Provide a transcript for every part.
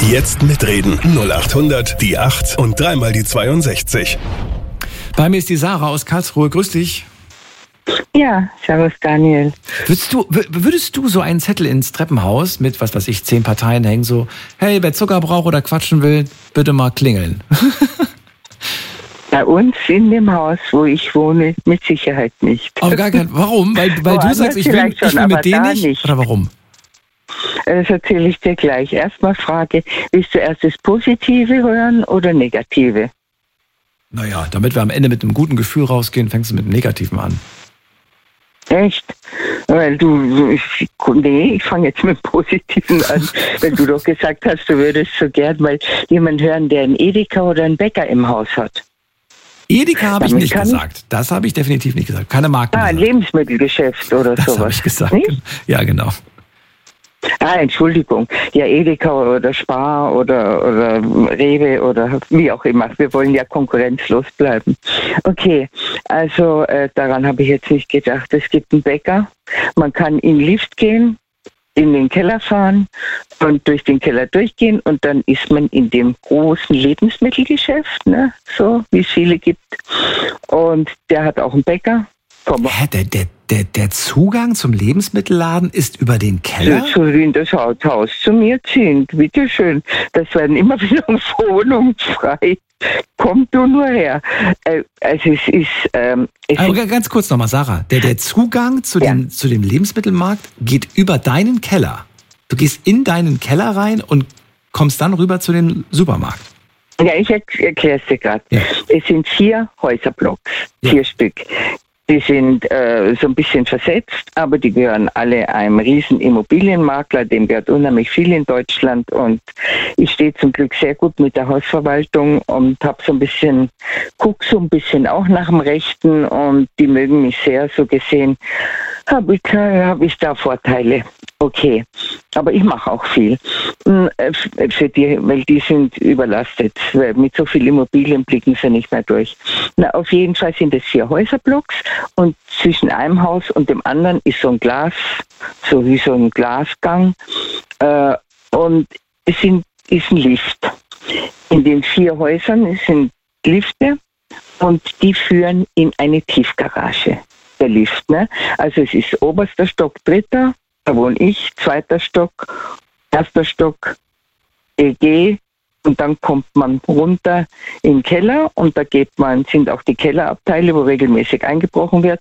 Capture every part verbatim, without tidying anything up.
Jetzt mitreden. null acht hundert, die acht und dreimal die zweiundsechzig. Bei mir ist die Sarah aus Karlsruhe. Grüß dich. Ja, servus Daniel. Würdest du, würdest du so einen Zettel ins Treppenhaus mit, was weiß ich, zehn Parteien hängen, so, hey, wer Zucker braucht oder quatschen will, bitte mal klingeln? Bei uns in dem Haus, wo ich wohne, mit Sicherheit nicht. Auf gar keinen, warum? Weil, weil du sagst, ich will, ich will mit denen nicht? nicht? Oder warum? Das erzähle ich dir gleich. Erstmal Frage, willst du erst das Positive hören oder Negative? Naja, damit wir am Ende mit einem guten Gefühl rausgehen, fängst du mit dem Negativen an. Echt? Weil du, ich, nee, ich fange jetzt mit dem Positiven an, weil du doch gesagt hast, du würdest so gern mal jemanden hören, der einen Edeka oder einen Bäcker im Haus hat. Edeka habe ich nicht gesagt. Das habe ich definitiv nicht gesagt. Keine Marken. Ah, ein Lebensmittelgeschäft oder das sowas. Das habe ich gesagt. Nicht? Ja, genau. Ah, Entschuldigung. Ja, Edeka oder Spar oder, oder Rewe oder wie auch immer. Wir wollen ja konkurrenzlos bleiben. Okay, also äh, daran habe ich jetzt nicht gedacht. Es gibt einen Bäcker. Man kann in den Lift gehen, in den Keller fahren und durch den Keller durchgehen und dann ist man in dem großen Lebensmittelgeschäft, ne, so wie es viele gibt. Und der hat auch einen Bäcker. Hä, der, der, der, der Zugang zum Lebensmittelladen ist über den Keller? So wie in das Haus zu mir ziehen. Bitteschön. Das werden immer wieder Wohnungen frei. Komm du nur her. Äh, also es ist... Ähm, es Aber ganz kurz nochmal, Sarah. Der, der Zugang zu, ja. dem, zu dem Lebensmittelmarkt geht über deinen Keller. Du gehst in deinen Keller rein und kommst dann rüber zu dem Supermarkt. Ja, ich erkläre es dir gerade. Ja. Es sind vier Häuserblocks, ja. vier Stück. Die sind äh, so ein bisschen versetzt, aber die gehören alle einem riesen Immobilienmakler, dem gehört unheimlich viel in Deutschland und ich stehe zum Glück sehr gut mit der Hausverwaltung und habe so ein bisschen, guck so ein bisschen auch nach dem Rechten und die mögen mich sehr, so gesehen habe ich, hab ich da Vorteile. Okay, aber ich mache auch viel für die, weil die sind überlastet. Mit so viel Immobilien blicken sie nicht mehr durch. Na, auf jeden Fall sind es vier Häuserblocks und zwischen einem Haus und dem anderen ist so ein Glas, so wie so ein Glasgang äh, und es sind, ist ein Lift. In den vier Häusern sind Lifte und die führen in eine Tiefgarage. Der Lift, ne? Also es ist oberster Stock, dritter, da wohne ich, zweiter Stock, erster Stock, E G und dann kommt man runter in den Keller und da geht man, sind auch die Kellerabteile, wo regelmäßig eingebrochen wird.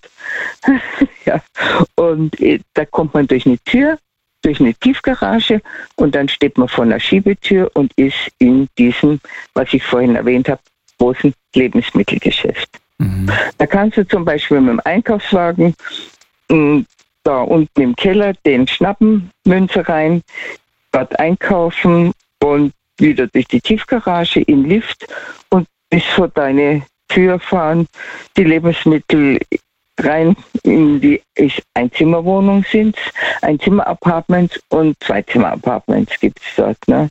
Ja. Und da kommt man durch eine Tür, durch eine Tiefgarage und dann steht man vor einer Schiebetür und ist in diesem, was ich vorhin erwähnt habe, großen Lebensmittelgeschäft. Mhm. Da kannst du zum Beispiel mit dem Einkaufswagen mh, da unten im Keller den schnappen, Münze rein, dort einkaufen und wieder durch die Tiefgarage im Lift und bis vor deine Tür fahren, die Lebensmittel rein in die Einzimmerwohnung sind, Einzimmer-Apartments und Zweizimmer-Apartments gibt es dort. Ne?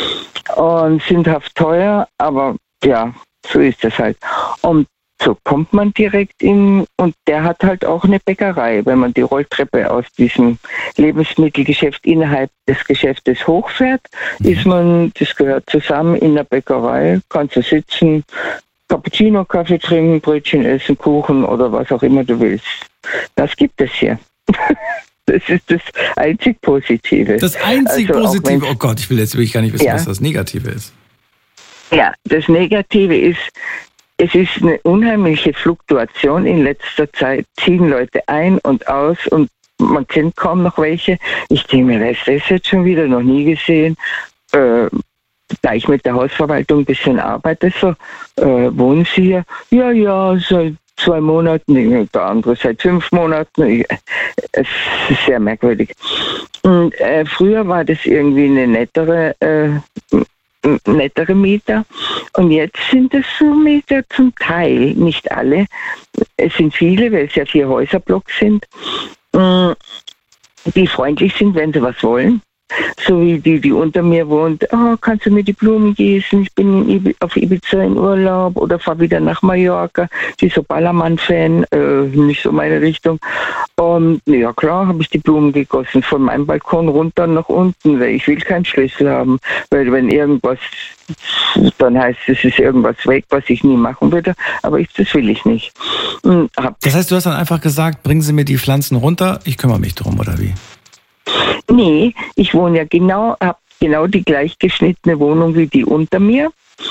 Und sind haft teuer, aber ja, so ist das halt. Und so kommt man direkt in, und der hat halt auch eine Bäckerei. Wenn man die Rolltreppe aus diesem Lebensmittelgeschäft innerhalb des Geschäftes hochfährt, mhm. ist man, das gehört zusammen in der Bäckerei, kannst du sitzen, Cappuccino, Kaffee trinken, Brötchen essen, Kuchen oder was auch immer du willst. Das gibt es hier. Das ist das einzig Positive. Das einzig also Positive? Oh Gott, ich will jetzt wirklich gar nicht wissen, ja. was das Negative ist. Ja, das Negative ist, es ist eine unheimliche Fluktuation in letzter Zeit. Ziehen Leute ein und aus und man kennt kaum noch welche. Ich denke mir, wer ist das jetzt schon wieder? Noch nie gesehen. Äh, da ich mit der Hausverwaltung ein bisschen arbeite, so, äh, wohnen Sie hier? Ja, ja, seit zwei Monaten, der andere seit fünf Monaten. Es ist sehr merkwürdig. Und äh, früher war das irgendwie eine nettere äh, nettere Mieter und jetzt sind es so Mieter zum Teil, nicht alle. Es sind viele, weil es ja vier Häuserblocks sind, die freundlich sind, wenn sie was wollen. so wie die, die unter mir wohnt, oh, kannst du mir die Blumen gießen? Ich bin in Ibi- auf Ibiza in Urlaub oder fahr wieder nach Mallorca. Die ist so Ballermann-Fan, äh, nicht so meine Richtung. Und ja klar, habe ich die Blumen gegossen, von meinem Balkon runter nach unten, weil ich will keinen Schlüssel haben, weil wenn irgendwas, dann heißt es, es ist irgendwas weg, was ich nie machen würde, aber ich, das will ich nicht. Und hab Das heißt, du hast dann einfach gesagt, bringen Sie mir die Pflanzen runter, ich kümmere mich drum, oder wie? Nee, ich wohne ja genau, habe genau die gleich geschnittene Wohnung wie die unter mir.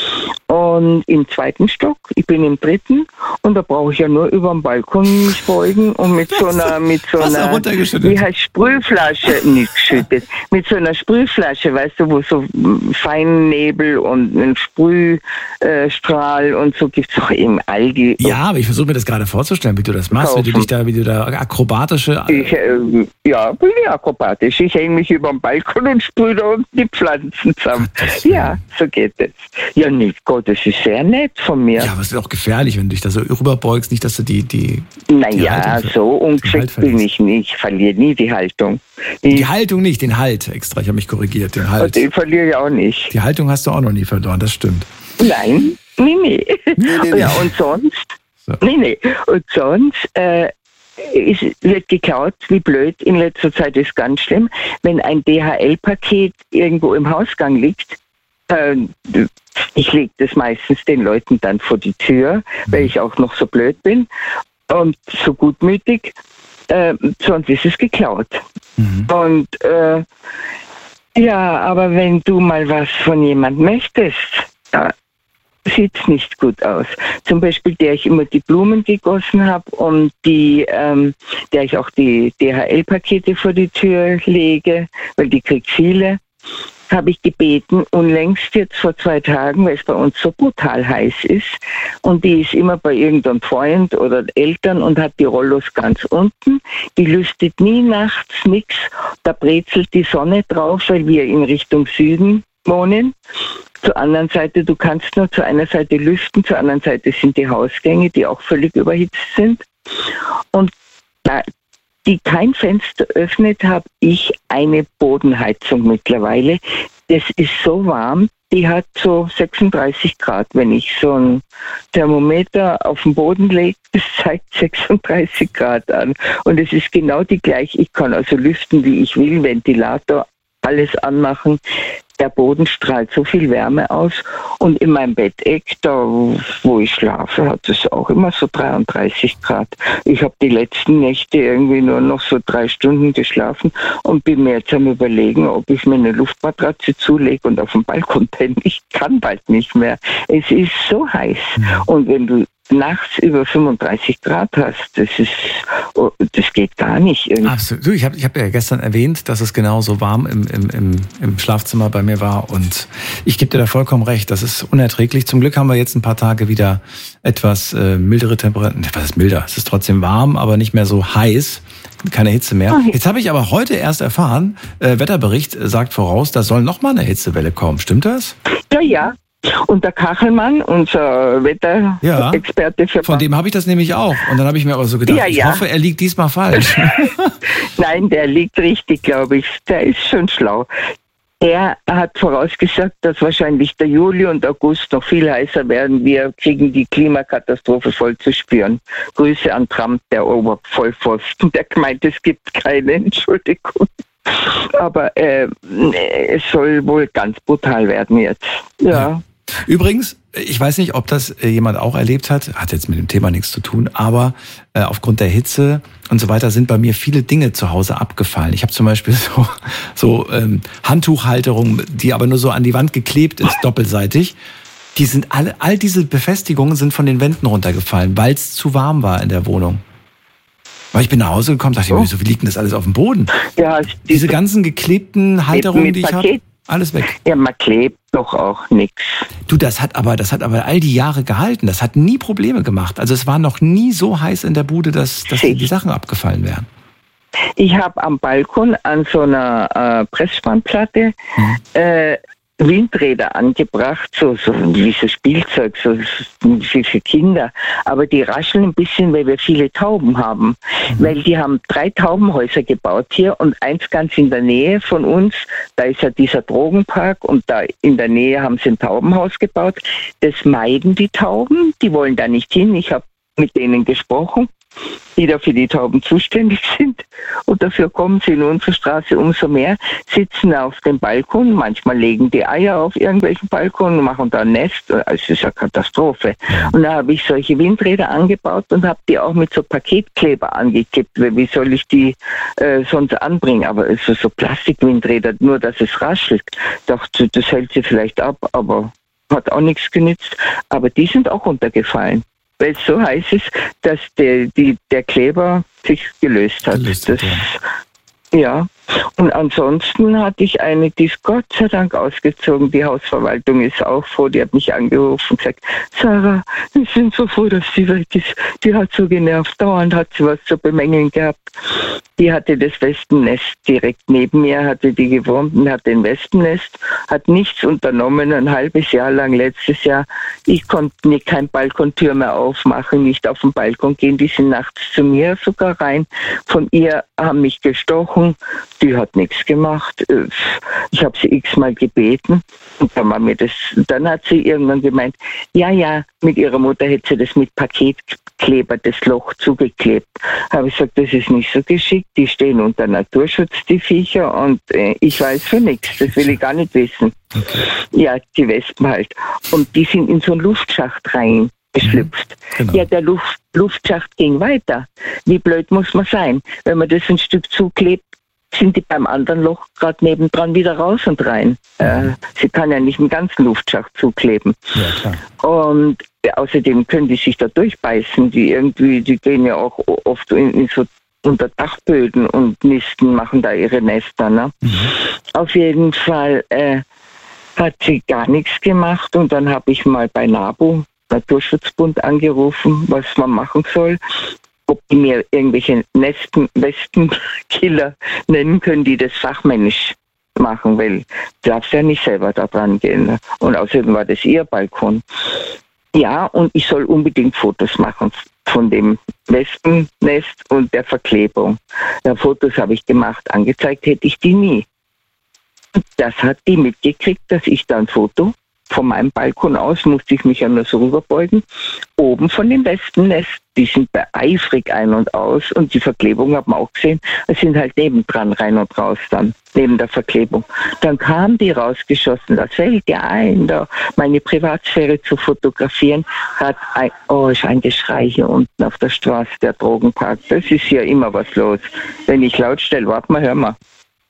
Und im zweiten Stock, ich bin im dritten und da brauche ich ja nur über den Balkon mich beugen und mit so einer, mit so einer, wie heißt Sprühflasche, nicht geschüttet, mit so einer Sprühflasche, weißt du, wo so Feinnebel und ein Sprühstrahl und so gibt es auch im Aldi. Ja, aber ich versuche mir das gerade vorzustellen, wie du das machst, wie du dich da, wie du da akrobatische... Ich, äh, ja, bin ich akrobatisch. Ich hänge mich über den Balkon und sprühe da unten die Pflanzen zusammen. Ja, so geht es. Ja, nicht Gott, das ist sehr nett von mir. Ja, aber es ist auch gefährlich, wenn du dich da so rüberbeugst, nicht, dass du die... die naja, die so ungeschickt bin ich nicht. Ich verliere nie die Haltung. Die, die Haltung nicht, den Halt extra. Ich habe mich korrigiert, den Halt. Den verliere ich auch nicht. Die Haltung hast du auch noch nie verloren, das stimmt. Nein, nee, nee. nee, nee, nee. Ja, und sonst... So. Nee, nee. Und sonst... Äh, es wird geklaut, wie blöd. In letzter Zeit ist ganz schlimm. Wenn ein D H L-Paket irgendwo im Hausgang liegt, äh, ich lege das meistens den Leuten dann vor die Tür, mhm. weil ich auch noch so blöd bin und so gutmütig. Äh, sonst ist es geklaut. Mhm. Und äh, ja, aber wenn du mal was von jemandem möchtest, äh, sieht es nicht gut aus. Zum Beispiel, der ich immer die Blumen gegossen habe und die, ähm, der ich auch die D H L-Pakete vor die Tür lege, weil die kriegt viele, habe ich gebeten, unlängst jetzt vor zwei Tagen, weil es bei uns so brutal heiß ist und die ist immer bei irgendeinem Freund oder Eltern und hat die Rollos ganz unten, die lüstet nie nachts nichts, da brezelt die Sonne drauf, weil wir in Richtung Süden wohnen. Zur anderen Seite, du kannst nur zu einer Seite lüften, zur anderen Seite sind die Hausgänge, die auch völlig überhitzt sind. Und da die kein Fenster öffnet, habe ich eine Bodenheizung mittlerweile. Das ist so warm, die hat so sechsunddreißig Grad. Wenn ich so ein Thermometer auf den Boden lege, das zeigt sechsunddreißig Grad an. Und es ist genau die gleiche. Ich kann also lüften, wie ich will, Ventilator, alles anmachen. Der Boden strahlt so viel Wärme aus und in meinem Betteck, da wo ich schlafe, hat es auch immer so dreiunddreißig Grad. Ich habe die letzten Nächte irgendwie nur noch so drei Stunden geschlafen und bin mir jetzt am Überlegen, ob ich mir eine Luftmatratze zulege und auf dem Balkon penne. Ich kann bald nicht mehr. Es ist so heiß. Und wenn du nachts über fünfunddreißig Grad hast, das ist, das geht gar nicht. Irgendwie. Absolut. Ich habe ich hab ja gestern erwähnt, dass es genauso warm im, im, im, im Schlafzimmer bei mir war und ich gebe dir da vollkommen recht, das ist unerträglich. Zum Glück haben wir jetzt ein paar Tage wieder etwas äh, mildere Temperaturen. Was ist milder? Es ist trotzdem warm, aber nicht mehr so heiß. Keine Hitze mehr. Jetzt habe ich aber heute erst erfahren, äh, Wetterbericht sagt voraus, da soll noch mal eine Hitzewelle kommen. Stimmt das? Ja, ja. Und der Kachelmann, unser Wetterexperte, ja, von dem habe ich das nämlich auch. Und dann habe ich mir aber so gedacht, ja, ja. ich hoffe, er liegt diesmal falsch. Nein, der liegt richtig, glaube ich. Der ist schon schlau. Er hat vorausgesagt, dass wahrscheinlich der Juli und August noch viel heißer werden. Wir kriegen die Klimakatastrophe voll zu spüren. Grüße an Trump, der Obervollpfosten. Der gemeint, es gibt keine Entschuldigung. Aber äh, es soll wohl ganz brutal werden jetzt. Ja. ja. Übrigens, ich weiß nicht, ob das jemand auch erlebt hat, hat jetzt mit dem Thema nichts zu tun, aber äh, aufgrund der Hitze und so weiter sind bei mir viele Dinge zu Hause abgefallen. Ich habe zum Beispiel so, so ähm, Handtuchhalterung, die aber nur so an die Wand geklebt ist, doppelseitig. Die sind alle, all diese Befestigungen sind von den Wänden runtergefallen, weil es zu warm war in der Wohnung. Weil ich bin nach Hause gekommen, dachte ich mir, so wie liegt denn das alles auf dem Boden? Ja, diese ganzen geklebten Halterungen, die ich habe, alles weg. Ja, man klebt doch auch nichts. Du, das hat aber, das hat aber all die Jahre gehalten. Das hat nie Probleme gemacht. Also es war noch nie so heiß in der Bude, dass, dass die Sachen abgefallen wären. Ich habe am Balkon an so einer äh, Pressspannplatte hm. äh, Windräder angebracht, so, so wie so Spielzeug, so wie für Kinder. Aber die rascheln ein bisschen, weil wir viele Tauben haben. Mhm. Weil die haben drei Taubenhäuser gebaut hier und eins ganz in der Nähe von uns. Da ist ja dieser Drogenpark und da in der Nähe haben sie ein Taubenhaus gebaut. Das meiden die Tauben, die wollen da nicht hin. Ich habe mit denen gesprochen, die da für die Tauben zuständig sind. Und dafür kommen sie in unsere Straße umso mehr, sitzen auf dem Balkon, manchmal legen die Eier auf irgendwelchen Balkon und machen da ein Nest. Es ist eine Katastrophe. Und da habe ich solche Windräder angebaut und habe die auch mit so Paketkleber angeklebt. Wie soll ich die äh, sonst anbringen? Aber es ist so Plastikwindräder, nur dass es raschelt. Ich dachte, das hält sie vielleicht ab, aber hat auch nichts genützt. Aber die sind auch runtergefallen. Weil es so heiß ist, dass der, die, der Kleber sich gelöst hat. Gelöst, das, ja. ja. Und ansonsten hatte ich eine, die ist Gott sei Dank ausgezogen. Die Hausverwaltung ist auch froh. Die hat mich angerufen und gesagt, Sarah, wir sind so froh, dass sie weg ist. Die hat so genervt. Dauernd hat sie was zu bemängeln gehabt. Die hatte das Wespennest direkt neben mir, hatte die gewohnt und hatte ein Wespennest, hat nichts unternommen, ein halbes Jahr lang letztes Jahr. Ich konnte mir kein Balkontür mehr aufmachen, nicht auf den Balkon gehen. Die sind nachts zu mir sogar rein. Von ihr haben mich gestochen. Die hat nichts gemacht. Ich habe sie x-mal gebeten. Und dann, war mir das, dann hat sie irgendwann gemeint, ja, ja, mit ihrer Mutter hätte sie das mit Paketkleber, das Loch zugeklebt. Habe ich gesagt, das ist nicht so geschickt. Die stehen unter Naturschutz, die Viecher, und äh, ich weiß für nichts. Das will ich gar nicht wissen. Okay. Ja, die Wespen halt. Und die sind in so einen Luftschacht rein geschlüpft. Genau. Ja, der Luft, Luftschacht ging weiter. Wie blöd muss man sein? Wenn man das ein Stück zuklebt, sind die beim anderen Loch gerade nebendran wieder raus und rein. Mhm. Äh, sie kann ja nicht einen ganzen Luftschacht zukleben. Ja, klar. Und außerdem können die sich da durchbeißen. Die irgendwie, die gehen ja auch oft in, in so unter Dachböden und nisten, machen da ihre Nester. Ne? Mhm. Auf jeden Fall äh, hat sie gar nichts gemacht und dann habe ich mal bei NABU, Naturschutzbund, angerufen, was man machen soll. Ob die mir irgendwelche Nesten, Wespenkiller nennen können, die das fachmännisch machen, weil du darfst ja nicht selber da dran gehen. Und außerdem war das ihr Balkon. Ja, und ich soll unbedingt Fotos machen von dem Wespennest und der Verklebung. Ja, Fotos habe ich gemacht, angezeigt hätte ich die nie. Das hat die mitgekriegt, dass ich da ein Foto von meinem Balkon aus, musste ich mich ja nur so rüberbeugen, oben von dem Wespennest. Die sind da eifrig ein und aus und die Verklebung hat man auch gesehen. Es sind halt nebendran rein und raus dann, neben der Verklebung. Dann kamen die rausgeschossen, das fällt dir ein, da meine Privatsphäre zu fotografieren, hat ein, oh, ist ein Geschrei hier unten auf der Straße, der Drogenpark. Das ist hier immer was los. Wenn ich laut stelle, warte mal, hör mal.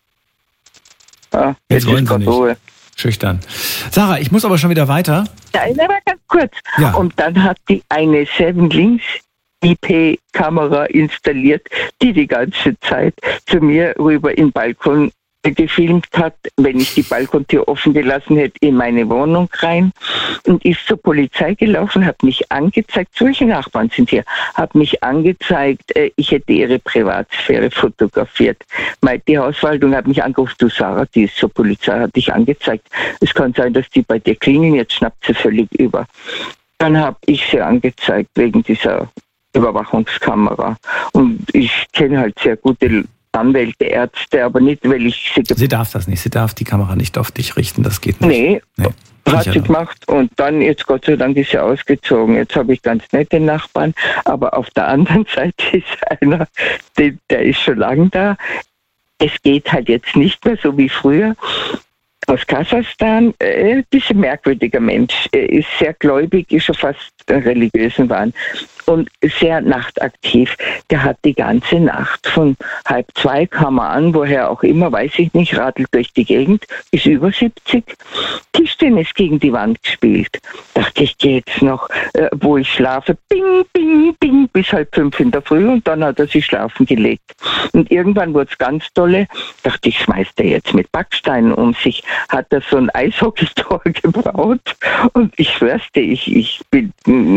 Ah, jetzt, jetzt wollen Sie nicht. Ruhe. Schüchtern. Sarah, ich muss aber schon wieder weiter. Ja, aber ganz kurz. Ja. Und dann hat die eine Seven Links I P-Kamera installiert, die die ganze Zeit zu mir rüber in den Balkon gefilmt hat, wenn ich die Balkontür offen gelassen hätte, in meine Wohnung rein, und ist zur Polizei gelaufen, hat mich angezeigt, solche Nachbarn sind hier, hat mich angezeigt, äh, ich hätte ihre Privatsphäre fotografiert. Die Hausverwaltung hat mich angerufen, du Sarah, die ist zur Polizei, hat dich angezeigt. Es kann sein, dass die bei dir klingeln, jetzt schnappt sie völlig über. Dann habe ich sie angezeigt wegen dieser Überwachungskamera. Und ich kenne halt sehr gute Anwälte, Ärzte, aber nicht, weil ich sie... Sie darf das nicht, sie darf die Kamera nicht auf dich richten, das geht nicht. Nee, nee. Hat sie gemacht und dann, jetzt Gott sei Dank ist sie ausgezogen. Jetzt habe ich ganz nette Nachbarn, aber auf der anderen Seite ist einer, der, der ist schon lange da. Es geht halt jetzt nicht mehr so wie früher. Aus Kasachstan, äh, ein bisschen merkwürdiger Mensch, er ist sehr gläubig, ist schon fast religiösen Wahn und sehr nachtaktiv. Der hat die ganze Nacht von halb zwei kam er an, woher auch immer, weiß ich nicht, radelt durch die Gegend, ist über siebzig, Tischtennis gegen die Wand gespielt. Dachte ich, geht's noch, äh, wo ich schlafe, bing, bing, bing, bis halb fünf in der Früh und dann hat er sich schlafen gelegt. Und irgendwann wurde es ganz dolle, dachte ich, schmeißt er jetzt mit Backsteinen um sich, hat er so ein Eishockeytor gebaut und ich schwör's dir, ich, ich bin nicht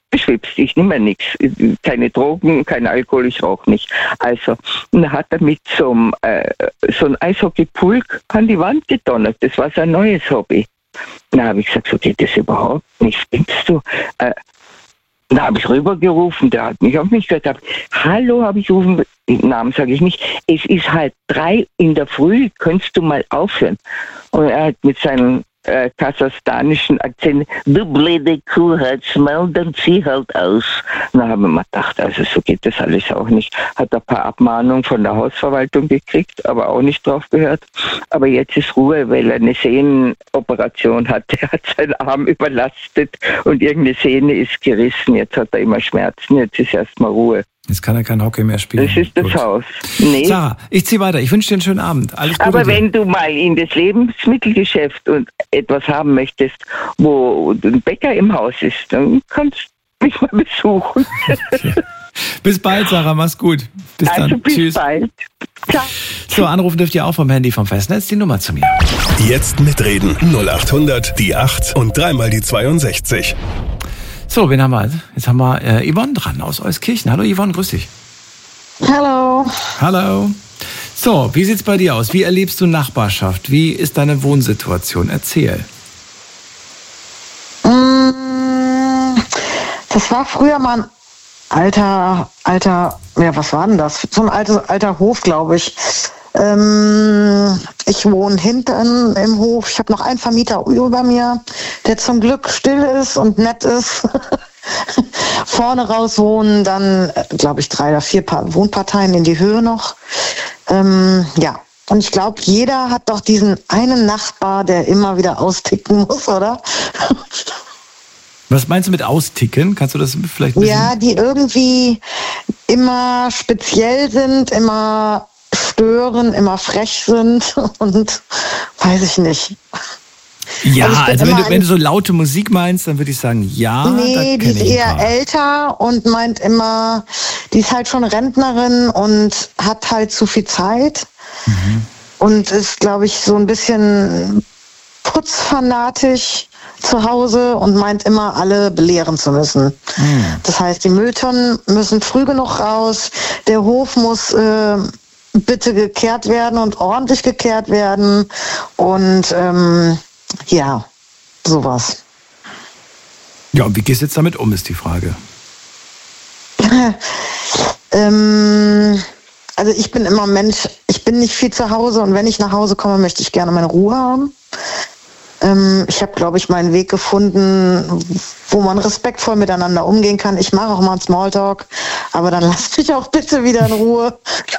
beschwipst, ich nehme ja nichts, keine Drogen, kein Alkohol, ich rauche nicht. Also, und dann hat er mit so einem, äh, so einem Eishockey-Pulk an die Wand gedonnert. Das war sein neues Hobby. Da habe ich gesagt, so geht das überhaupt nicht, spinnst du? Äh, da habe ich rübergerufen, der hat mich auf mich gehört. Hallo, habe ich gerufen, den Namen sage ich nicht. Es ist halt drei in der Früh, könntest du mal aufhören? Und er hat mit seinem äh, kasachstanischen Akzent, du blöde Kuh, halt's Maul, dann zieh halt aus. Und dann haben wir mal gedacht, also so geht das alles auch nicht. Hat ein paar Abmahnungen von der Hausverwaltung gekriegt, aber auch nicht drauf gehört. Aber jetzt ist Ruhe, weil er eine Sehnenoperation hat. Er hat seinen Arm überlastet und irgendeine Sehne ist gerissen. Jetzt hat er immer Schmerzen, jetzt ist erstmal Ruhe. Jetzt kann er kein Hockey mehr spielen. Das ist das Gut. Haus. Nee. Sarah, ich ziehe weiter. Ich wünsche dir einen schönen Abend. Alles Gute Aber dir. wenn du mal in das Lebensmittelgeschäft und etwas haben möchtest, wo ein Bäcker im Haus ist, dann kannst du mich mal besuchen. Okay. Bis bald, Sarah. Mach's gut. Bis Also dann. bis Tschüss. bald. Ciao. So, anrufen dürft ihr auch vom Handy vom Festnetz. Die Nummer zu mir. Jetzt mitreden. null acht hundert, die acht und dreimal die zweiundsechzig. So, wen haben wir? Jetzt haben wir äh, Yvonne dran aus Euskirchen. Hallo Yvonne, grüß dich. Hallo. Hallo. So, wie sieht's bei dir aus? Wie erlebst du Nachbarschaft? Wie ist deine Wohnsituation? Erzähl. Das war früher mal ein alter, alter, ja, was war denn das? So ein alter, alter Hof, glaube ich. Ähm, ich wohne hinten im Hof. Ich habe noch einen Vermieter über mir, der zum Glück still ist und nett ist. Vorne raus wohnen dann, glaube ich, drei oder vier Wohnparteien in die Höhe noch. Ähm, ja, und ich glaube, jeder hat doch diesen einen Nachbar, der immer wieder austicken muss, oder? Was meinst du mit austicken? Kannst du das vielleicht ein bisschen... Ja, die irgendwie immer speziell sind, immer stören, immer frech sind und weiß ich nicht. Ja, also, also wenn du, wenn du so laute Musik meinst, dann würde ich sagen, ja. Nee, die ist eher älter und meint immer, die ist halt schon Rentnerin und hat halt zu viel Zeit mhm. und ist, glaube ich, so ein bisschen putzfanatisch zu Hause und meint immer, alle belehren zu müssen. Mhm. Das heißt, die Mülltonnen müssen früh genug raus, der Hof muss äh, bitte gekehrt werden und ordentlich gekehrt werden und ähm, ja, sowas. Ja, und wie gehst du jetzt damit um, ist die Frage. ähm, also ich bin immer Mensch, ich bin nicht viel zu Hause und wenn ich nach Hause komme, möchte ich gerne meine Ruhe haben. Ähm, ich habe, glaube ich, meinen Weg gefunden, wo man respektvoll miteinander umgehen kann. Ich mache auch mal einen Smalltalk, aber dann lasst mich auch bitte wieder in Ruhe.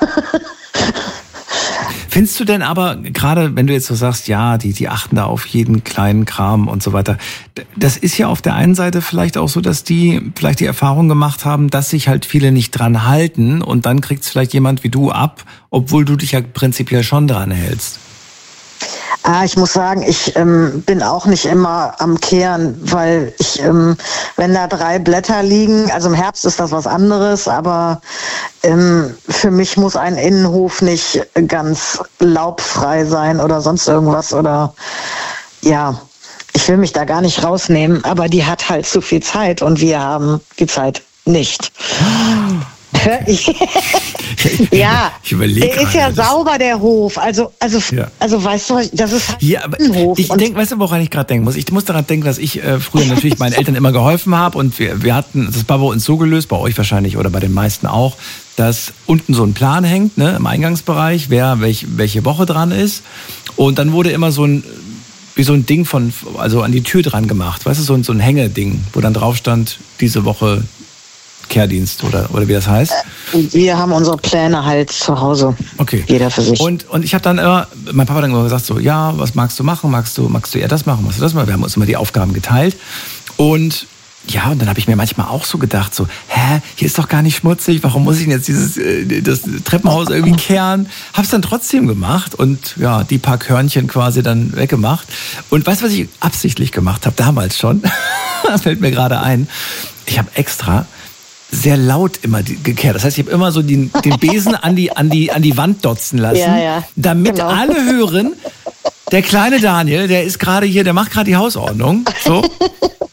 Findest du denn aber, gerade wenn du jetzt so sagst, ja, die, die achten da auf jeden kleinen Kram und so weiter, das ist ja auf der einen Seite vielleicht auch so, dass die vielleicht die Erfahrung gemacht haben, dass sich halt viele nicht dran halten und dann kriegt es vielleicht jemand wie du ab, obwohl du dich ja prinzipiell schon dran hältst. Ah, ich muss sagen, ich ähm, bin auch nicht immer am Kehren, weil ich, ähm, wenn da drei Blätter liegen, also im Herbst ist das was anderes, aber ähm, für mich muss ein Innenhof nicht ganz laubfrei sein oder sonst irgendwas oder ja, ich will mich da gar nicht rausnehmen, aber die hat halt zu viel Zeit und wir haben die Zeit nicht. Ich, ja, ich überlege der ist ja sauber, der Hof. Also, also, ja. also weißt du, das ist halt ja, aber ein Hof. Ich denke, weißt du, woran ich gerade denken muss? Ich muss daran denken, dass ich äh, früher natürlich meinen Eltern immer geholfen habe und wir, wir hatten, das war bei uns so gelöst, bei euch wahrscheinlich oder bei den meisten auch, dass unten so ein Plan hängt, ne, im Eingangsbereich, wer welch, welche Woche dran ist. Und dann wurde immer so ein, wie so ein Ding von, also an die Tür dran gemacht, weißt du, so ein, so ein Hängeding, wo dann drauf stand, diese Woche Kehrdienst oder, oder wie das heißt. Wir haben unsere Pläne halt zu Hause. Okay. Jeder für sich. Und, und ich habe dann immer, mein Papa hat dann immer gesagt so, ja, was magst du machen? Magst du, magst du eher das machen? Magst du das machen? Wir haben uns immer die Aufgaben geteilt. Und ja, und dann habe ich mir manchmal auch so gedacht, so, hä, hier ist doch gar nicht schmutzig, warum muss ich denn jetzt dieses äh, das Treppenhaus irgendwie kehren? Hab's dann trotzdem gemacht und ja, die paar Körnchen quasi dann weggemacht. Und weißt du, was ich absichtlich gemacht habe, damals schon? Das fällt mir gerade ein. Ich habe extra sehr laut immer gekehrt. Das heißt, ich habe immer so den, den Besen an die, an, die, an die Wand dotzen lassen, ja, ja, damit genau. alle hören, der kleine Daniel, der ist gerade hier, der macht gerade die Hausordnung. So.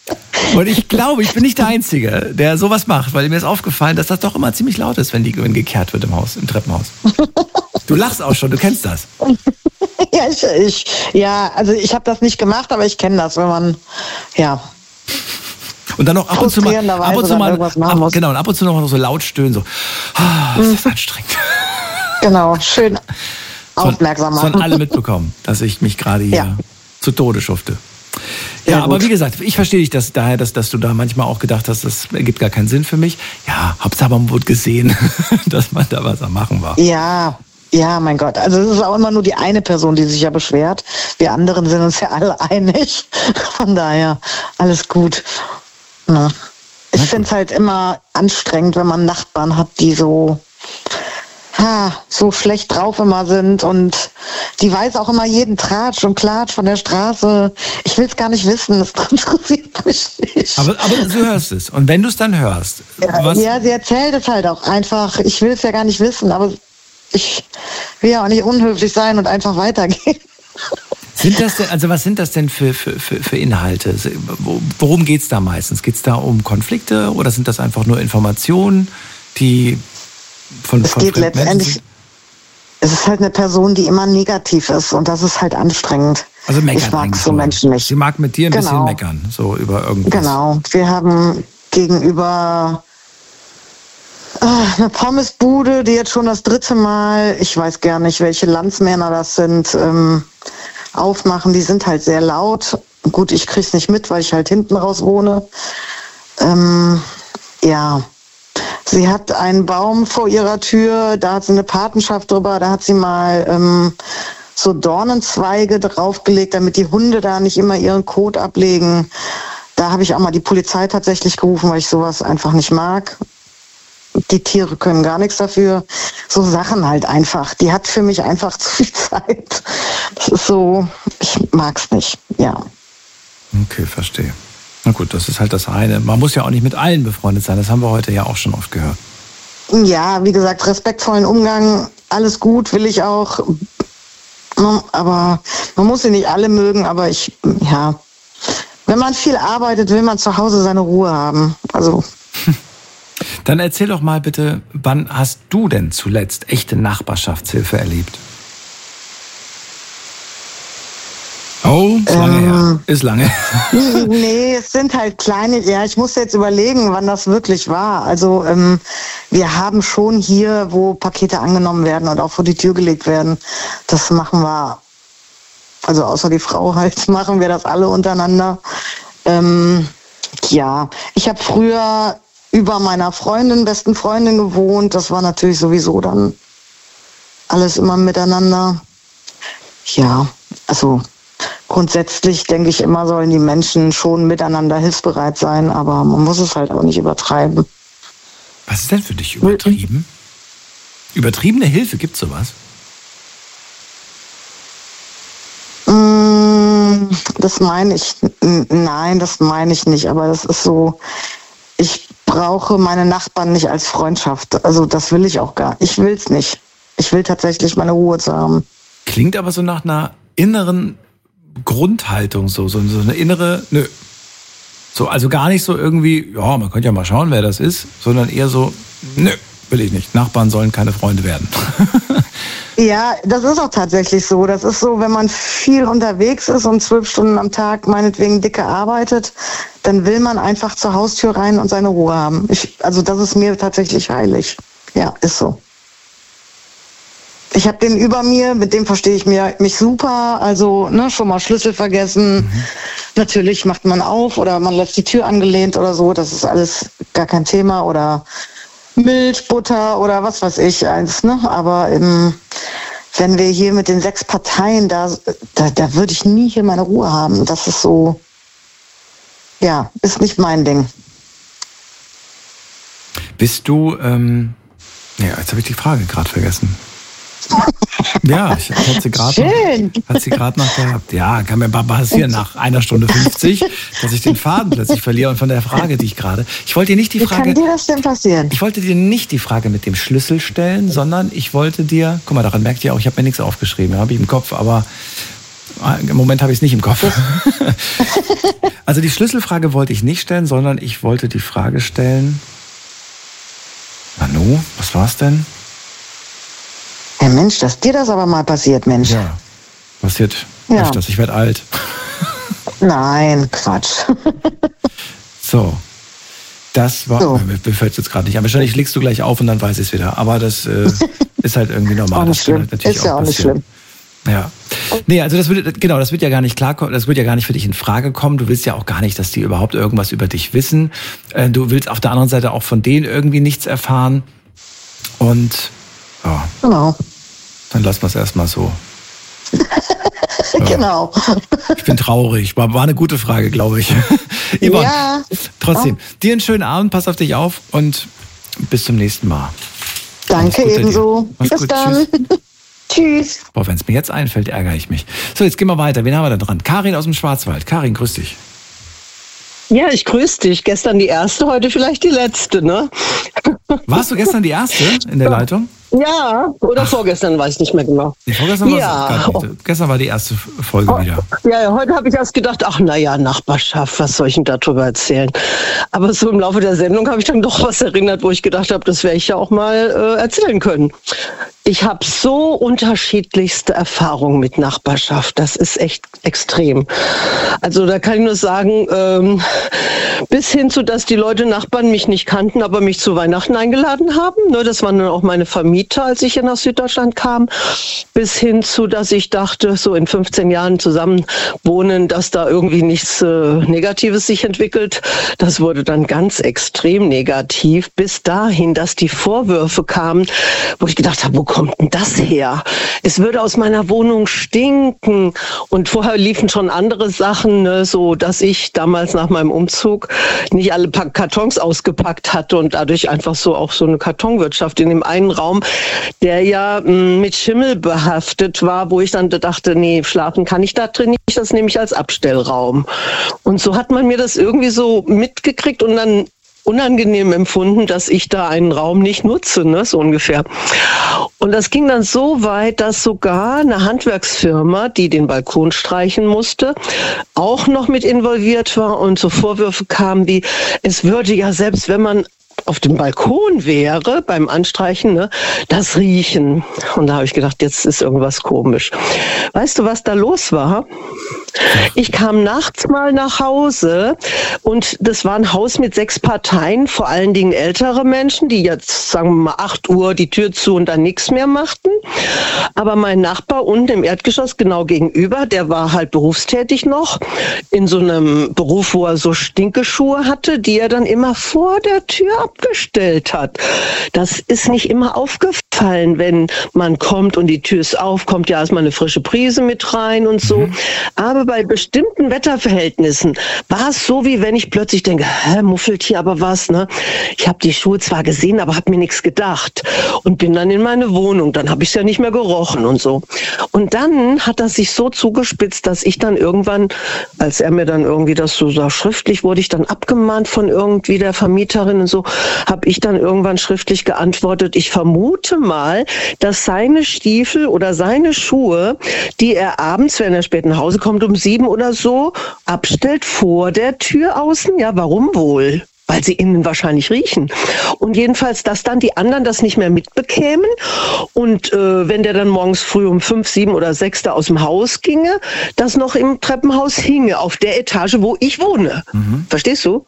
Und ich glaube, ich bin nicht der Einzige, der sowas macht, weil mir ist aufgefallen, dass das doch immer ziemlich laut ist, wenn die wenn gekehrt wird im Haus, im Treppenhaus. Du lachst auch schon, du kennst das. Ja, ich, ich, ja, also ich habe das nicht gemacht, aber ich kenne das, wenn man, ja. Und dann noch ab und zu mal, ab und zu mal, ab, genau, und ab und zu noch so laut stöhnen, so, oh, das ist mhm. anstrengend. Genau, schön aufmerksam machen. Sollen alle mitbekommen, dass ich mich gerade hier ja. zu Tode schufte. Ja, ja, aber wie gesagt, ich verstehe dich dass, daher, dass, dass du da manchmal auch gedacht hast, das ergibt gar keinen Sinn für mich. Ja, Hauptsache man wurde gesehen, dass man da was am Machen war. Ja, ja, mein Gott. Also es ist auch immer nur die eine Person, die sich ja beschwert. Wir anderen sind uns ja alle einig. Von daher, alles gut. Ja. Ich finde es halt immer anstrengend, wenn man Nachbarn hat, die so... Ha, so schlecht drauf immer sind und die weiß auch immer jeden Tratsch und Klatsch von der Straße. Ich will es gar nicht wissen, das interessiert mich nicht. Aber, aber du hörst es. Und wenn du es dann hörst? Ja, was? Ja, sie erzählt es halt auch einfach. Ich will es ja gar nicht wissen, aber ich will ja auch nicht unhöflich sein und einfach weitergehen. Sind das denn, also was sind das denn für, für, für, für Inhalte? Worum geht es da meistens? Geht es da um Konflikte oder sind das einfach nur Informationen, die... Von, es von geht letztendlich, es ist halt eine Person, die immer negativ ist und das ist halt anstrengend. Also meckern. Ich mag so Menschen nicht. Sie mag mit dir ein genau. bisschen meckern, so über irgendwas. Genau. Wir haben gegenüber äh, eine Pommesbude, die jetzt schon das dritte Mal, ich weiß gar nicht, welche Landsmänner das sind, ähm, aufmachen. Die sind halt sehr laut. Gut, ich krieg's nicht mit, weil ich halt hinten raus wohne. Ähm, ja. Sie hat einen Baum vor ihrer Tür, da hat sie eine Patenschaft drüber, da hat sie mal ähm, so Dornenzweige draufgelegt, damit die Hunde da nicht immer ihren Kot ablegen. Da habe ich auch mal die Polizei tatsächlich gerufen, weil ich sowas einfach nicht mag. Die Tiere können gar nichts dafür. So Sachen halt einfach. Die hat für mich einfach zu viel Zeit. Das ist so, ich mag's nicht, ja. Okay, verstehe. Na gut, das ist halt das eine. Man muss ja auch nicht mit allen befreundet sein. Das haben wir heute ja auch schon oft gehört. Ja, wie gesagt, respektvollen Umgang, alles gut, will ich auch. Aber man muss sie nicht alle mögen, aber ich, ja. Wenn man viel arbeitet, will man zu Hause seine Ruhe haben. Also. Dann erzähl doch mal bitte, wann hast du denn zuletzt echte Nachbarschaftshilfe erlebt? Oh, ist lange ähm, her. Ist lange. Nee, es sind halt kleine, ja, ich muss jetzt überlegen, wann das wirklich war. Also ähm, wir haben schon hier, wo Pakete angenommen werden und auch vor die Tür gelegt werden, das machen wir, also außer die Frau halt, machen wir das alle untereinander. Ähm, ja, ich habe früher über meiner Freundin, besten Freundin gewohnt. Das war natürlich sowieso dann alles immer miteinander. Ja, also... Grundsätzlich denke ich immer, sollen die Menschen schon miteinander hilfsbereit sein, aber man muss es halt auch nicht übertreiben. Was ist denn für dich übertrieben? Übertriebene Hilfe, gibt's sowas? Das meine ich, nein, das meine ich nicht, aber das ist so, ich brauche meine Nachbarn nicht als Freundschaft, also das will ich auch gar nicht, ich will es nicht. Ich will tatsächlich meine Ruhe zu haben. Klingt aber so nach einer inneren Grundhaltung, so, so, so eine innere, nö. So, also gar nicht so irgendwie, ja, man könnte ja mal schauen, wer das ist, sondern eher so, nö, will ich nicht. Nachbarn sollen keine Freunde werden. Ja, das ist auch tatsächlich so. Das ist so, wenn man viel unterwegs ist und zwölf Stunden am Tag meinetwegen dicke arbeitet, dann will man einfach zur Haustür rein und seine Ruhe haben. Ich, also das ist mir tatsächlich heilig. Ja, ist so. Ich habe den über mir, mit dem verstehe ich mir, mich super. Also ne, schon mal Schlüssel vergessen. Mhm. Natürlich macht man auf oder man lässt die Tür angelehnt oder so. Das ist alles gar kein Thema. Oder Milch, Butter oder was weiß ich. Eins, ne? Aber ähm, wenn wir hier mit den sechs Parteien, da, da, da würde ich nie hier meine Ruhe haben. Das ist so, ja, ist nicht mein Ding. Bist du, ähm, ja, jetzt habe ich die Frage gerade vergessen. Ja, ich hatte sie gerade noch, hat sie gerade noch gehabt. Ja, kann mir passieren nach einer Stunde fünfzig, dass ich den Faden plötzlich verliere und von der Frage, die ich gerade, ich wollte dir nicht die Frage, wie kann dir das denn passieren? Ich wollte dir nicht die Frage mit dem Schlüssel stellen, sondern ich wollte dir, guck mal, daran merkt ihr auch, ich habe mir nichts aufgeschrieben, habe ich im Kopf, aber im Moment habe ich es nicht im Kopf. Also die Schlüsselfrage wollte ich nicht stellen, sondern ich wollte die Frage stellen, Manu, was war's denn? Ja Mensch, dass dir das aber mal passiert, Mensch. Ja, passiert ja. öfters. Ich werde alt. Nein, Quatsch. So, das war, So. mir fällt es jetzt gerade nicht an. Wahrscheinlich legst du gleich auf und dann weiß ich es wieder. Aber das äh, ist halt irgendwie normal. Auch nicht das kann schlimm. halt natürlich Ist ja auch nicht passieren. schlimm. Ja. Nee, also das würde, genau, das wird ja gar nicht klar kommen, das wird ja gar nicht für dich in Frage kommen. Du willst ja auch gar nicht, dass die überhaupt irgendwas über dich wissen. Äh, Du willst auf der anderen Seite auch von denen irgendwie nichts erfahren. Und ja, Genau. dann lassen wir es erstmal so. Ja. Genau. Ich bin traurig. War, war eine gute Frage, glaube ich. Yvonne, Ja. trotzdem, dir einen schönen Abend, pass auf dich auf und bis zum nächsten Mal. Danke Alles Gute ebenso. dir. Mach's Bis gut. dann. Tschüss. Tschüss. Boah, wenn es mir jetzt einfällt, ärgere ich mich. So, jetzt gehen wir weiter. Wen haben wir da dran? Karin aus dem Schwarzwald. Karin, grüß dich. Ja, ich grüße dich. Gestern die erste, heute vielleicht die letzte, ne? Warst du gestern die Erste in der Leitung? Ja, oder Ach. vorgestern, weiß ich nicht mehr genau. Nee, vorgestern war ja. es nicht. Gestern war die erste Folge oh, wieder. Ja, ja, heute habe ich erst gedacht, ach naja, Nachbarschaft, was soll ich denn darüber erzählen? Aber so im Laufe der Sendung habe ich dann doch was erinnert, wo ich gedacht habe, das werde ich ja auch mal äh, erzählen können. Ich habe so unterschiedlichste Erfahrungen mit Nachbarschaft. Das ist echt extrem. Also da kann ich nur sagen, ähm, bis hin zu, dass die Leute, Nachbarn mich nicht kannten, aber mich zu Weihnachten eingeladen haben. Ne, das waren dann auch meine Vermieter, als ich hier nach Süddeutschland kam. Bis hin zu, dass ich dachte, so in fünfzehn Jahren zusammen wohnen, dass da irgendwie nichts äh, Negatives sich entwickelt. Das wurde dann ganz extrem negativ. Bis dahin, dass die Vorwürfe kamen, wo ich gedacht habe, wo kommt denn das her? Es würde aus meiner Wohnung stinken. Und vorher liefen schon andere Sachen, ne, so dass ich damals nach meinem Umzug nicht alle Kartons ausgepackt hatte und dadurch einfach so auch so eine Kartonwirtschaft in dem einen Raum, der ja mh, mit Schimmel behaftet war, wo ich dann dachte, nee, schlafen kann ich da drin nicht, das nehme ich als Abstellraum. Und so hat man mir das irgendwie so mitgekriegt und dann unangenehm empfunden, dass ich da einen Raum nicht nutze, ne, so ungefähr. Und das ging dann so weit, dass sogar eine Handwerksfirma, die den Balkon streichen musste, auch noch mit involviert war und so Vorwürfe kamen wie, es würde ja selbst, wenn man auf dem Balkon wäre, beim Anstreichen, ne, das riechen. Und da habe ich gedacht, jetzt ist irgendwas komisch. Weißt du, was da los war? Ich kam nachts mal nach Hause und das war ein Haus mit sechs Parteien, vor allen Dingen ältere Menschen, die jetzt, sagen wir mal, acht Uhr die Tür zu und dann nichts mehr machten. Aber mein Nachbar unten im Erdgeschoss genau gegenüber, der war halt berufstätig noch, in so einem Beruf, wo er so Stinkeschuhe hatte, die er dann immer vor der Tür abgestellt hat. Das ist nicht immer aufgefallen, wenn man kommt und die Tür ist auf, kommt ja erstmal eine frische Prise mit rein und so. Mhm. Aber bei bestimmten Wetterverhältnissen war es so, wie wenn ich plötzlich denke, hä, muffelt hier aber was, ne? Ich habe die Schuhe zwar gesehen, aber habe mir nichts gedacht und bin dann in meine Wohnung. Dann habe ich es ja nicht mehr gerochen und so. Und dann hat das sich so zugespitzt, dass ich dann irgendwann, als er mir dann irgendwie das so sah, schriftlich wurde ich dann abgemahnt von irgendwie der Vermieterin und so, habe ich dann irgendwann schriftlich geantwortet, ich vermute mal, dass seine Stiefel oder seine Schuhe, die er abends, wenn er spät nach Hause kommt, um sieben oder so, abstellt vor der Tür außen. Ja, warum wohl? Weil sie innen wahrscheinlich riechen. Und jedenfalls, dass dann die anderen das nicht mehr mitbekämen. Und äh, wenn der dann morgens früh um fünf, sieben oder sechs da aus dem Haus ginge, das noch im Treppenhaus hinge, auf der Etage, wo ich wohne. Mhm. Verstehst du?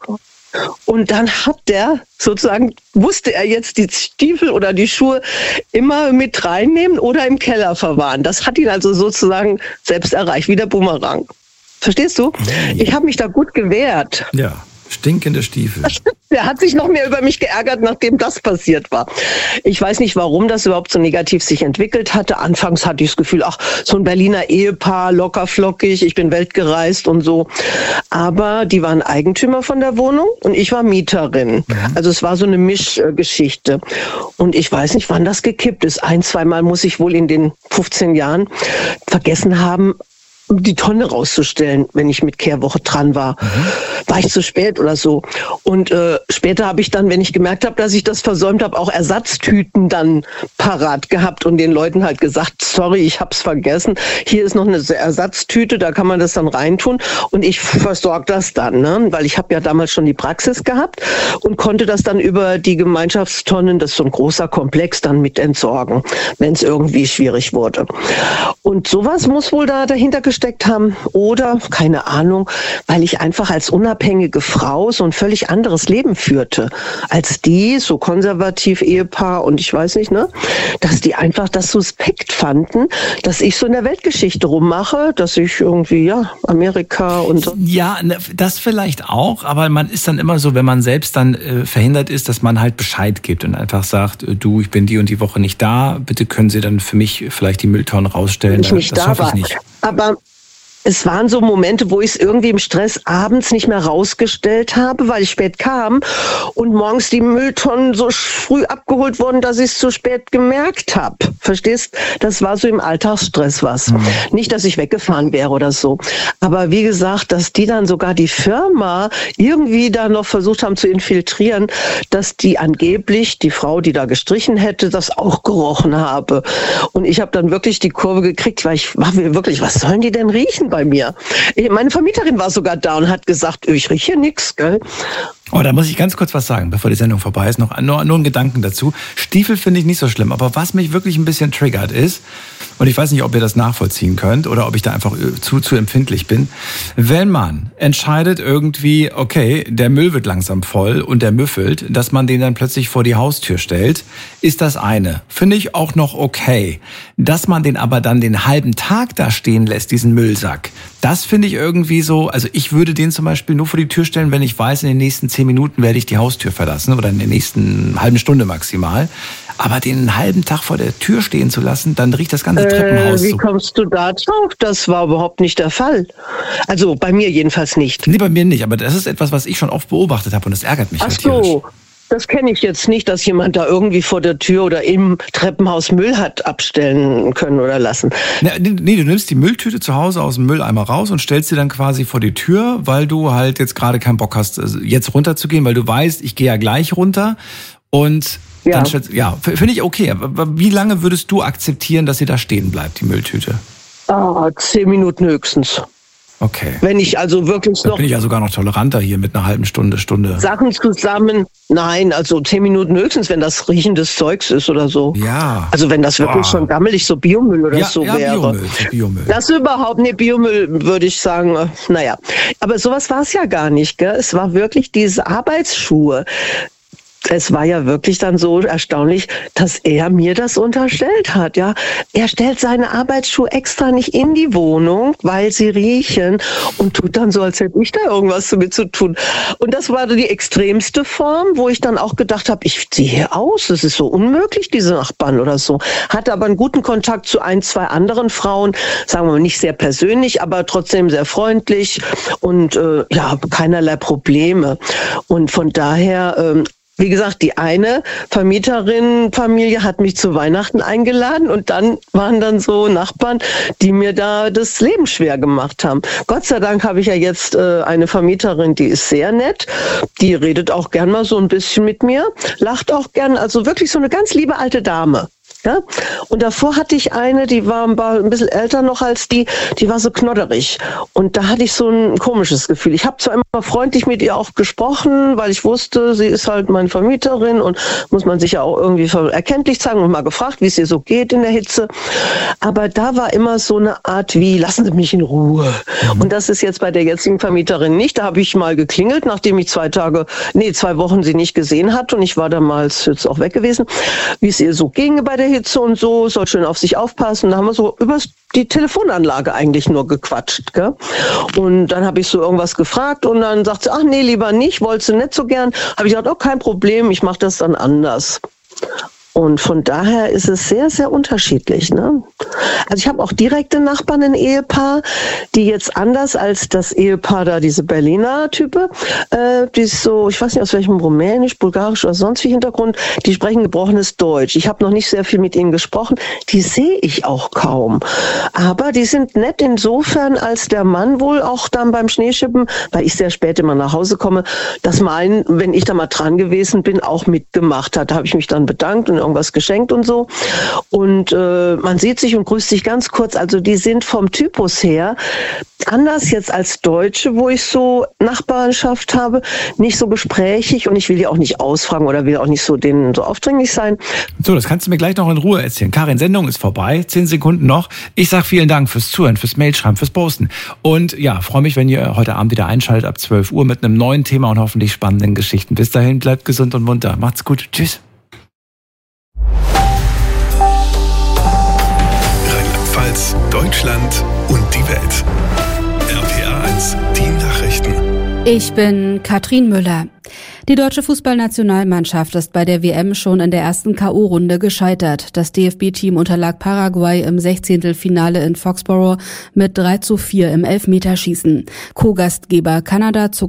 Und dann hat der sozusagen, musste er jetzt die Stiefel oder die Schuhe immer mit reinnehmen oder im Keller verwahren. Das hat ihn also sozusagen selbst erreicht, wie der Bumerang. Verstehst du? Ich habe mich da gut gewehrt. Ja. Stinkende Stiefel. Der hat sich noch mehr über mich geärgert, nachdem das passiert war. Ich weiß nicht, warum das überhaupt so negativ sich entwickelt hatte. Anfangs hatte ich das Gefühl, ach, so ein Berliner Ehepaar, locker flockig, ich bin weltgereist und so. Aber die waren Eigentümer von der Wohnung und ich war Mieterin. Mhm. Also es war so eine Mischgeschichte. Und ich weiß nicht, wann das gekippt ist. Ein, zweimal muss ich wohl in den fünfzehn Jahren vergessen haben, die Tonne rauszustellen, wenn ich mit Kehrwoche dran war. Mhm. war ich zu spät oder so. Und äh, später habe ich dann, wenn ich gemerkt habe, dass ich das versäumt habe, auch Ersatztüten dann parat gehabt und den Leuten halt gesagt, sorry, ich hab's vergessen. Hier ist noch eine Ersatztüte, da kann man das dann reintun und ich versorge das dann, ne? Weil ich habe ja damals schon die Praxis gehabt und konnte das dann über die Gemeinschaftstonnen, das ist so ein großer Komplex, dann mit entsorgen, wenn es irgendwie schwierig wurde. Und sowas muss wohl da dahinter gesteckt haben oder, keine Ahnung, weil ich einfach als unabhängige Frau so ein völlig anderes Leben führte als die, so konservativ Ehepaar und ich weiß nicht, ne, dass die einfach das suspekt fanden, dass ich so in der Weltgeschichte rummache, dass ich irgendwie, ja, Amerika und so. Ja, das vielleicht auch, aber man ist dann immer so, wenn man selbst dann äh, verhindert ist, dass man halt Bescheid gibt und einfach sagt, äh, du, ich bin die und die Woche nicht da, bitte können Sie dann für mich vielleicht die Mülltonnen rausstellen. Ich nicht das da hoffe ich war. nicht. Aber es waren so Momente, wo ich es irgendwie im Stress abends nicht mehr rausgestellt habe, weil ich spät kam und morgens die Mülltonnen so früh abgeholt wurden, dass ich es zu spät gemerkt habe. Verstehst? Das war so im Alltagsstress was. Mhm. Nicht, dass ich weggefahren wäre oder so. Aber wie gesagt, dass die dann sogar die Firma irgendwie da noch versucht haben zu infiltrieren, dass die angeblich, die Frau, die da gestrichen hätte, das auch gerochen habe. Und ich habe dann wirklich die Kurve gekriegt, weil ich war mir wirklich, was sollen die denn riechen bei mir? Meine Vermieterin war sogar da und hat gesagt, ich rieche hier nichts, gell? Oh, da muss ich ganz kurz was sagen, bevor die Sendung vorbei ist. Noch nur, nur einen Gedanken dazu. Stiefel finde ich nicht so schlimm, aber was mich wirklich ein bisschen triggert ist, und ich weiß nicht, ob ihr das nachvollziehen könnt oder ob ich da einfach zu, zu empfindlich bin, wenn man entscheidet irgendwie, okay, der Müll wird langsam voll und der müffelt, dass man den dann plötzlich vor die Haustür stellt, ist das eine. Finde ich auch noch okay. Dass man den aber dann den halben Tag da stehen lässt, diesen Müllsack, das finde ich irgendwie so, also ich würde den zum Beispiel nur vor die Tür stellen, wenn ich weiß, in den nächsten zehn Minuten werde ich die Haustür verlassen oder in der nächsten halben Stunde maximal. Aber den einen halben Tag vor der Tür stehen zu lassen, dann riecht das ganze Treppenhaus äh, Wie so. kommst du da drauf? Das war überhaupt nicht der Fall. Also bei mir jedenfalls nicht. Nee, bei mir nicht, aber das ist etwas, was ich schon oft beobachtet habe und das ärgert mich. Ach halt so. Das kenne ich jetzt nicht, dass jemand da irgendwie vor der Tür oder im Treppenhaus Müll hat abstellen können oder lassen. Nee, nee, du nimmst die Mülltüte zu Hause aus dem Mülleimer raus und stellst sie dann quasi vor die Tür, weil du halt jetzt gerade keinen Bock hast, jetzt runterzugehen, weil du weißt, ich gehe ja gleich runter und ja, dann stellst, ja, finde ich okay. Aber wie lange würdest du akzeptieren, dass sie da stehen bleibt, die Mülltüte? Ah, zehn Minuten höchstens. Okay. Wenn ich also wirklich da noch... bin ich ja sogar noch toleranter hier mit einer halben Stunde, Stunde. Sachen zusammen... Nein, also zehn Minuten höchstens, wenn das riechendes Zeugs ist oder so. Ja. Also wenn das wirklich oh. schon gammelig, so Biomüll oder ja, so ja, wäre. Biomüll, so Biomüll. Das überhaupt, nee, Biomüll würde ich sagen, äh, naja. Aber sowas war es ja gar nicht, gell? Es war wirklich diese Arbeitsschuhe. Es war ja wirklich dann so erstaunlich, dass er mir das unterstellt hat, ja. Er stellt seine Arbeitsschuhe extra nicht in die Wohnung, weil sie riechen und tut dann so, als hätte ich da irgendwas damit zu tun. Und das war die extremste Form, wo ich dann auch gedacht habe, ich ziehe hier aus, das ist so unmöglich, diese Nachbarn oder so. Hatte aber einen guten Kontakt zu ein, zwei anderen Frauen, sagen wir mal nicht sehr persönlich, aber trotzdem sehr freundlich und äh, ja, keinerlei Probleme. Und von daher... Ähm, Wie gesagt, die eine Vermieterin-Familie hat mich zu Weihnachten eingeladen und dann waren dann so Nachbarn, die mir da das Leben schwer gemacht haben. Gott sei Dank habe ich ja jetzt äh, eine Vermieterin, die ist sehr nett, die redet auch gern mal so ein bisschen mit mir, lacht auch gern, also wirklich so eine ganz liebe alte Dame. Ja? Und davor hatte ich eine, die war ein bisschen älter noch als die, die war so knodderig. Und da hatte ich so ein komisches Gefühl. Ich habe zwar immer freundlich mit ihr auch gesprochen, weil ich wusste, sie ist halt meine Vermieterin und muss man sich ja auch irgendwie erkenntlich zeigen und mal gefragt, wie es ihr so geht in der Hitze. Aber da war immer so eine Art wie, lassen Sie mich in Ruhe. Mhm. Und das ist jetzt bei der jetzigen Vermieterin nicht. Da habe ich mal geklingelt, nachdem ich zwei Tage, nee, zwei Wochen sie nicht gesehen hatte und ich war damals jetzt auch weg gewesen, wie es ihr so ging bei der Hitze und so, soll schön auf sich aufpassen. Da haben wir so über die Telefonanlage eigentlich nur gequatscht. Gell? Und dann habe ich so irgendwas gefragt und dann sagt sie, ach nee, lieber nicht, wollte sie nicht so gern. Habe ich gesagt, oh, kein Problem, ich mache das dann anders. Und von daher ist es sehr, sehr unterschiedlich. Ne? Also ich habe auch direkte Nachbarn, ein Ehepaar, die jetzt anders als das Ehepaar da, diese Berliner Type, äh, die ist so, ich weiß nicht aus welchem Rumänisch, Bulgarisch oder sonst wie Hintergrund, die sprechen gebrochenes Deutsch. Ich habe noch nicht sehr viel mit ihnen gesprochen, die sehe ich auch kaum. Aber die sind nett insofern, als der Mann wohl auch dann beim Schneeschippen, weil ich sehr spät immer nach Hause komme, das Malen, wenn ich da mal dran gewesen bin, auch mitgemacht hat. Da habe ich mich dann bedankt und irgendwas geschenkt und so. Und äh, man sieht sich und grüßt sich ganz kurz. Also die sind vom Typus her anders jetzt als Deutsche, wo ich so Nachbarschaft habe, nicht so gesprächig und ich will ja auch nicht ausfragen oder will auch nicht so denen so aufdringlich sein. So, das kannst du mir gleich noch in Ruhe erzählen. Karin, Sendung ist vorbei, zehn Sekunden noch. Ich sag vielen Dank fürs Zuhören, fürs Mailschreiben, fürs Posten. Und ja, freue mich, wenn ihr heute Abend wieder einschaltet ab zwölf Uhr mit einem neuen Thema und hoffentlich spannenden Geschichten. Bis dahin, bleibt gesund und munter. Macht's gut. Tschüss. Rheinland-Pfalz, Deutschland und die Welt. R P R eins, die Nachrichten. Ich bin Katrin Müller. Die deutsche Fußballnationalmannschaft ist bei der W M schon in der ersten K O-Runde gescheitert. Das D F B-Team unterlag Paraguay im Sechzehntelfinale in Foxborough mit drei zu vier im Elfmeterschießen. Co-Gastgeber Kanada zog